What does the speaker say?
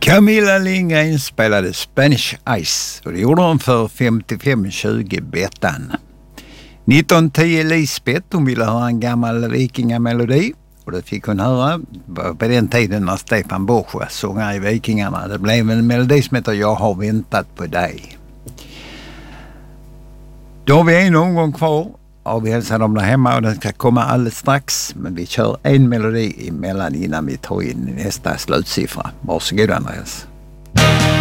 Camilla Lindgren spelade Spanish Ice och det gjorde hon för 55-20 Bettan. 1910 Lisbeth, hon ville höra en gammal vikingamelodi och det fick hon höra på den tiden när Stefan Borschas sångare i Vikingarna. Det blev en melodi som heter Jag har väntat på dig. Då har vi en omgång kvar. Vi hälsar dem där hemma och den ska komma alldeles strax. Men vi kör en melodi emellan innan vi tar in nästa slutsiffra. Varsågod Andreas.